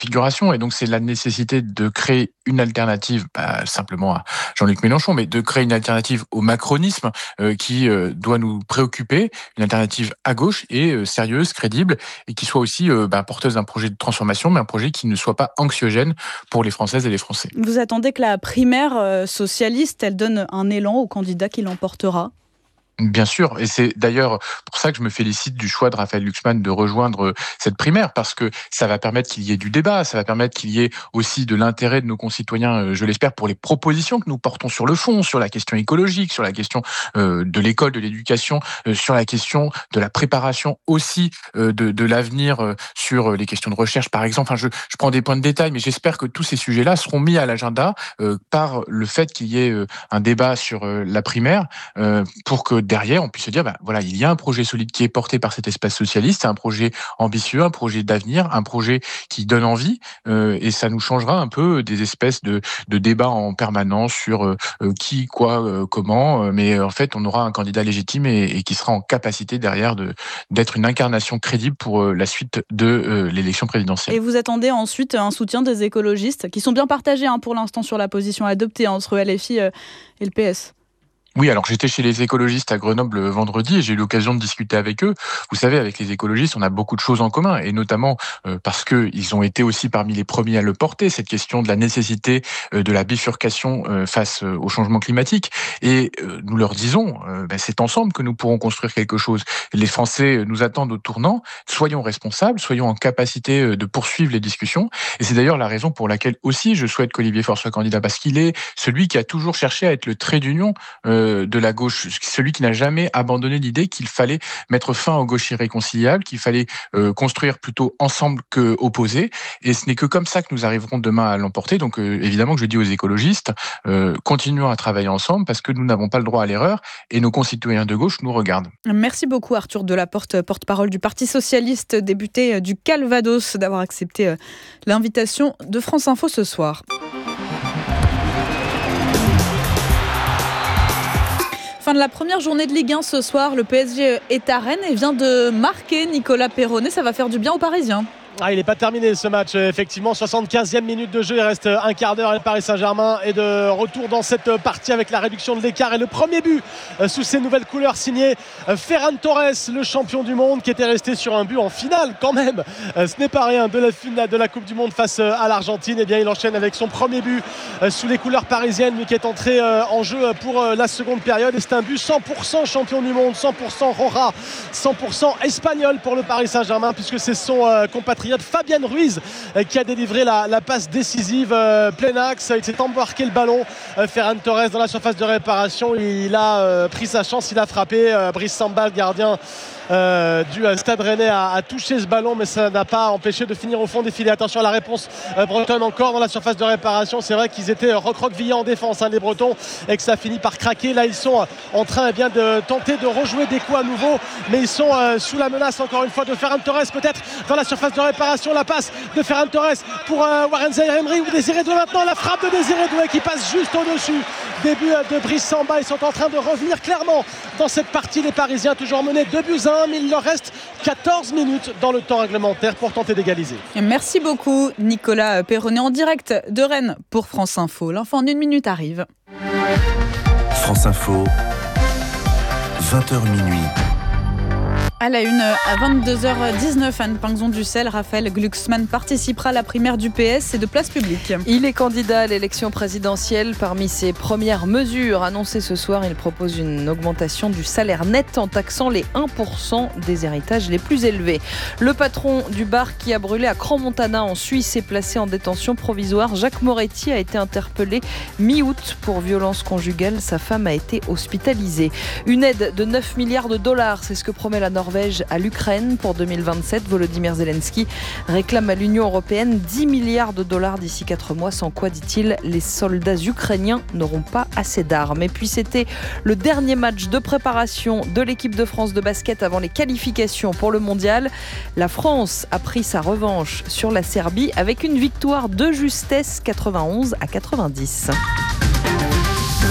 configuration. Et donc, c'est la nécessité de créer une alternative, pas simplement à Jean-Luc Mélenchon, mais de créer une alternative au macronisme qui doit nous préoccuper, une alternative à gauche et sérieuse, crédible, et qui soit aussi porteuse d'un projet de transformation, mais un projet qui ne soit pas anxiogène pour les Françaises et les Français. Vous attendez que la primaire socialiste, elle donne un élan au candidat qui l'emportera ? Bien sûr, et c'est d'ailleurs pour ça que je me félicite du choix de Raphaël Glucksmann de rejoindre cette primaire, parce que ça va permettre qu'il y ait du débat, ça va permettre qu'il y ait aussi de l'intérêt de nos concitoyens, je l'espère, pour les propositions que nous portons sur le fond, sur la question écologique, sur la question de l'école, de l'éducation, sur la question de la préparation aussi de l'avenir, sur les questions de recherche, par exemple. Enfin, je prends des points de détail, mais j'espère que tous ces sujets-là seront mis à l'agenda par le fait qu'il y ait un débat sur la primaire, pour que derrière, on puisse se dire, voilà, il y a un projet solide qui est porté par cet espace socialiste, un projet ambitieux, un projet d'avenir, un projet qui donne envie, et ça nous changera un peu des espèces de débats en permanence sur qui, quoi, comment, mais en fait, on aura un candidat légitime et qui sera en capacité derrière d'être une incarnation crédible pour la suite de l'élection présidentielle. Et vous attendez ensuite un soutien des écologistes, qui sont bien partagés pour l'instant sur la position adoptée entre LFI et le PS. Oui, alors j'étais chez les écologistes à Grenoble vendredi et j'ai eu l'occasion de discuter avec eux. Vous savez, avec les écologistes, on a beaucoup de choses en commun, et notamment parce qu'ils ont été aussi parmi les premiers à le porter, cette question de la nécessité de la bifurcation face au changement climatique. Et nous leur disons, c'est ensemble que nous pourrons construire quelque chose. Les Français nous attendent au tournant, soyons responsables, soyons en capacité de poursuivre les discussions. Et c'est d'ailleurs la raison pour laquelle aussi je souhaite qu'Olivier Faure soit candidat, parce qu'il est celui qui a toujours cherché à être le trait d'union de la gauche, celui qui n'a jamais abandonné l'idée qu'il fallait mettre fin aux gauches irréconciliables, qu'il fallait construire plutôt ensemble que opposés, et ce n'est que comme ça que nous arriverons demain à l'emporter. Donc évidemment que je dis aux écologistes, continuons à travailler ensemble, parce que nous n'avons pas le droit à l'erreur, et nos concitoyens de gauche nous regardent. Merci beaucoup Arthur Delaporte, porte-parole du Parti Socialiste, député du Calvados, d'avoir accepté l'invitation de France Info ce soir. Fin de la première journée de Ligue 1 ce soir, le PSG est à Rennes et vient de marquer Nicolas Perronnet. Ça va faire du bien aux Parisiens. Il n'est pas terminé ce match, effectivement. 75e minute de jeu, il reste un quart d'heure et le Paris Saint-Germain est de retour dans cette partie avec la réduction de l'écart et le premier but sous ses nouvelles couleurs signé Ferran Torres, le champion du monde, qui était resté sur un but en finale quand même. Ce n'est pas rien de la finale de la Coupe du Monde face à l'Argentine. Et bien il enchaîne avec son premier but sous les couleurs parisiennes, lui qui est entré en jeu pour la seconde période. Et c'est un but 100% champion du monde, 100% Roja, 100% espagnol pour le Paris Saint-Germain, puisque c'est son compatriote Fabien Ruiz qui a délivré la passe décisive plein axe. Il s'est embarqué le ballon, Ferran Torres, dans la surface de réparation. Il a pris sa chance, il a frappé. Brice Samba, le gardien du Stade Rennais, a touché ce ballon, mais ça n'a pas empêché de finir au fond des filets. Attention à la réponse bretonne encore dans la surface de réparation. C'est vrai qu'ils étaient recroquevillés en défense, les Bretons, et que ça finit par craquer. Là ils sont en train de tenter de rejouer des coups à nouveau, mais ils sont sous la menace encore une fois de Ferran Torres, peut-être dans la surface de réparation. La passe de Ferran Torres pour Warren Zaïre-Emery, ou Désiré Doué maintenant. La frappe de Désiré Doué qui passe juste au-dessus des buts de Brice Samba. Ils sont en train de revenir clairement dans cette partie. Les Parisiens toujours menés 2-1, mais il leur reste 14 minutes dans le temps réglementaire pour tenter d'égaliser. Merci beaucoup Nicolas Perronnet en direct de Rennes pour France Info. L'info en 1 minute arrive. France Info, 20h minuit. À la une, à 22h19, Anne Pinxon-Dussel, Raphaël Glucksmann participera à la primaire du PS et de Place Publique. Il est candidat à l'élection présidentielle. Parmi ses premières mesures annoncées ce soir, il propose une augmentation du salaire net en taxant les 1% des héritages les plus élevés. Le patron du bar qui a brûlé à Crans-Montana en Suisse est placé en détention provisoire. Jacques Moretti a été interpellé mi-août pour violence conjugale. Sa femme a été hospitalisée. Une aide de 9 milliards de dollars, c'est ce que promet la Norvège à l'Ukraine pour 2027. Volodymyr Zelensky réclame à l'Union européenne 10 milliards de dollars d'ici 4 mois, sans quoi, dit-il, les soldats ukrainiens n'auront pas assez d'armes. Et puis c'était le dernier match de préparation de l'équipe de France de basket avant les qualifications pour le mondial. La France a pris sa revanche sur la Serbie avec une victoire de justesse, 91-90.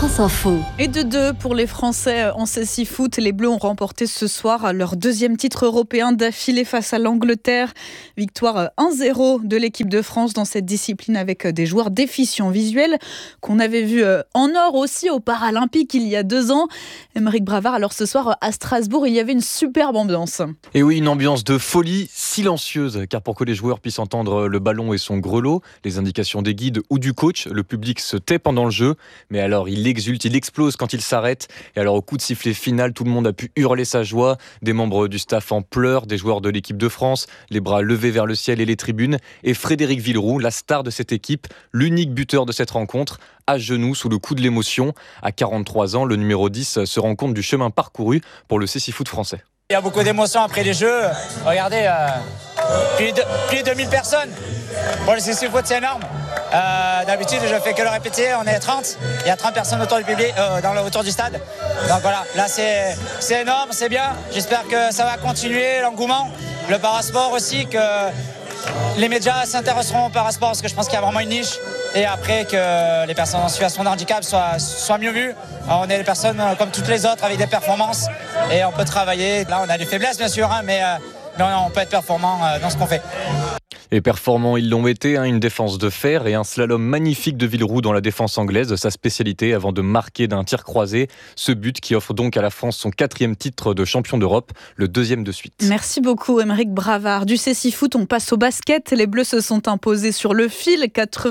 France Info. Et de 2 pour les Français en CSI Foot. Les Bleus ont remporté ce soir leur 2e titre européen d'affilée face à l'Angleterre. Victoire 1-0 de l'équipe de France dans cette discipline avec des joueurs déficients visuels qu'on avait vu en or aussi aux Paralympiques il y a 2 ans. Aymeric Bravard, alors ce soir à Strasbourg, il y avait une superbe ambiance. Et oui, une ambiance de folie silencieuse, car pour que les joueurs puissent entendre le ballon et son grelot, les indications des guides ou du coach, le public se tait pendant le jeu. Mais alors, il exulte, il explose quand il s'arrête. Et alors, au coup de sifflet final, tout le monde a pu hurler sa joie. Des membres du staff en pleurs, des joueurs de l'équipe de France, les bras levés vers le ciel et les tribunes. Et Frédéric Villeroux, la star de cette équipe, l'unique buteur de cette rencontre, à genoux sous le coup de l'émotion. À 43 ans, le numéro 10 se rend compte du chemin parcouru pour le CSI Foot français. Il y a beaucoup d'émotions après les jeux. Regardez, plus de 2000 personnes. Pour le CSI Foot, c'est énorme. D'habitude, je fais que le répéter. On est 30. Il y a 30 personnes autour du public, autour du stade. Donc voilà, là c'est énorme, c'est bien. J'espère que ça va continuer, l'engouement. Le parasport aussi, que les médias s'intéresseront au parasport parce que je pense qu'il y a vraiment une niche. Et après que les personnes en situation de handicap soient mieux vues. On est des personnes comme toutes les autres avec des performances et on peut travailler. Là, on a des faiblesses bien sûr, mais on peut être performant dans ce qu'on fait. Et performants, ils l'ont été, une défense de fer et un slalom magnifique de Villeroux dans la défense anglaise, sa spécialité avant de marquer d'un tir croisé. Ce but qui offre donc à la France son 4e titre de champion d'Europe, le 2e de suite. Merci beaucoup Aymeric Bravard. Du CSI Foot, on passe au basket. Les Bleus se sont imposés sur le fil,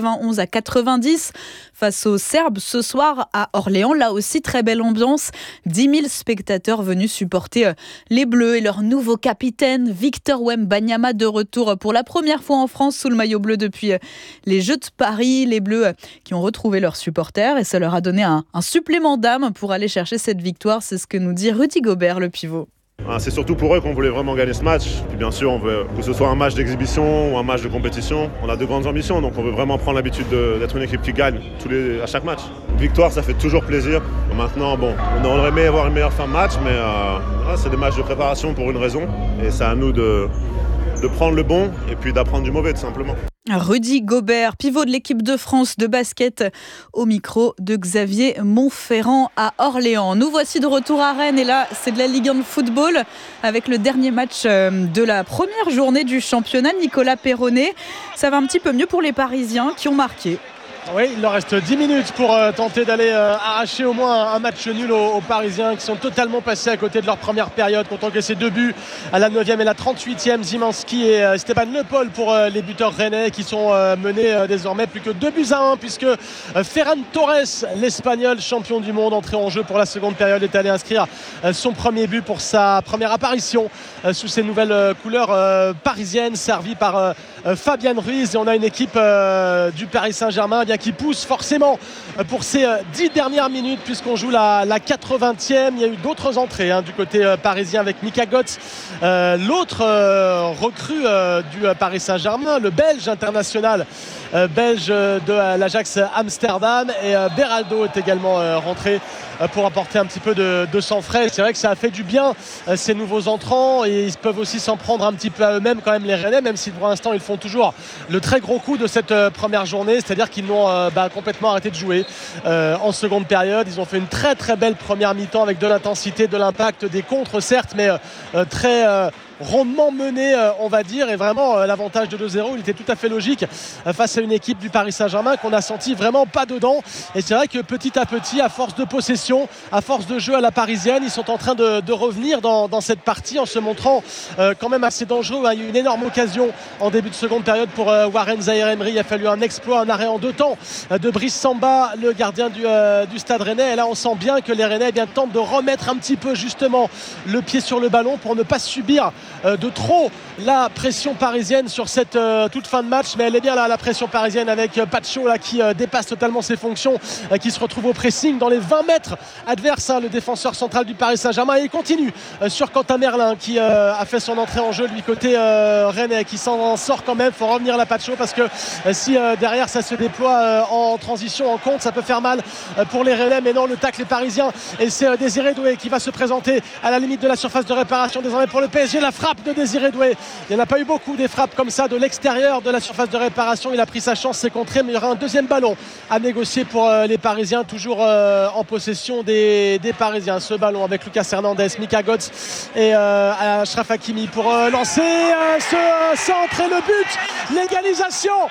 91-90 face aux Serbes ce soir à Orléans. Là aussi, très belle ambiance. 10 000 spectateurs venus supporter les Bleus et leur nouveau capitaine, Victor Wembanyama, de retour pour la première fois en France sous le maillot bleu depuis les Jeux de Paris. Les Bleus qui ont retrouvé leurs supporters et ça leur a donné un supplément d'âme pour aller chercher cette victoire. C'est ce que nous dit Rudy Gobert, le pivot. C'est surtout pour eux qu'on voulait vraiment gagner ce match. Puis bien sûr, on veut que ce soit un match d'exhibition ou un match de compétition. On a de grandes ambitions, donc on veut vraiment prendre l'habitude d'être une équipe qui gagne à chaque match. Victoire, ça fait toujours plaisir. Maintenant, on aurait aimé avoir une meilleure fin de match, mais c'est des matchs de préparation pour une raison. Et c'est à nous de prendre le bon et puis d'apprendre du mauvais, tout simplement. Rudy Gobert, pivot de l'équipe de France de basket, au micro de Xavier Montferrand à Orléans. Nous voici de retour à Rennes et là, c'est de la Ligue 1 de football avec le dernier match de la première journée du championnat. Nicolas Perronnet, ça va un petit peu mieux pour les Parisiens qui ont marqué. Oui, il leur reste 10 minutes pour tenter d'aller arracher au moins un match nul aux Parisiens qui sont totalement passés à côté de leur première période, qui ont encaissé 2 buts à la 9e et la 38e. Zimanski et Stéphane Le Paul pour les buteurs rennais qui sont menés désormais plus que 2-1 puisque Ferran Torres, l'Espagnol champion du monde, entré en jeu pour la seconde période, est allé inscrire son premier but pour sa première apparition sous ces nouvelles couleurs parisiennes, servi par Fabian Ruiz. Et on a une équipe du Paris Saint-Germain qui pousse forcément pour ces 10 dernières minutes puisqu'on joue la 80e. Il y a eu d'autres entrées du côté parisien avec Mika Götze, l'autre recrue du Paris Saint-Germain, le Belge international belge de l'Ajax Amsterdam, et Beraldo est également rentré pour apporter un petit peu de sang frais. C'est vrai que ça a fait du bien ces nouveaux entrants et ils peuvent aussi s'en prendre un petit peu à eux-mêmes quand même, les Rennais, même si pour l'instant ils font toujours le très gros coup de cette première journée, c'est-à-dire qu'ils n'ont complètement arrêté de jouer en seconde période. Ils ont fait une très très belle première mi-temps avec de l'intensité, de l'impact, des contres certes, mais très rondement mené, on va dire, et vraiment l'avantage de 2-0 il était tout à fait logique face à une équipe du Paris Saint-Germain qu'on a senti vraiment pas dedans. Et c'est vrai que petit à petit, à force de possession, à force de jeu à la parisienne, ils sont en train de revenir dans cette partie en se montrant quand même assez dangereux. Il y a eu une énorme occasion en début de seconde période pour Warren Zaïre-Emery. Il a fallu un exploit, un arrêt en 2 temps de Brice Samba, le gardien du Stade Rennais. Et là on sent bien que les Rennais tentent de remettre un petit peu justement le pied sur le ballon pour ne pas subir de trop la pression parisienne sur cette toute fin de match. Mais elle est bien là, la pression parisienne, avec Pacho là, qui dépasse totalement ses fonctions, qui se retrouve au pressing dans les 20 mètres adverses, le défenseur central du Paris Saint-Germain. Et il continue sur Quentin Merlin qui a fait son entrée en jeu lui côté Rennais, qui s'en sort quand même. Il faut revenir là Pacho parce que si derrière ça se déploie en transition, en contre, ça peut faire mal pour les Rennais. Mais non, le tacle est parisien et c'est Désiré Doué qui va se présenter à la limite de la surface de réparation désormais pour le PSG. La frappe frappe de Désiré Doué. Il n'y en a pas eu beaucoup des frappes comme ça de l'extérieur de la surface de réparation. Il a pris sa chance, c'est contré, mais il y aura un deuxième ballon à négocier pour les Parisiens, toujours en possession des Parisiens. Ce ballon avec Lucas Hernandez, Mika Götze et Achraf Hakimi pour lancer ce centre et le but, l'égalisation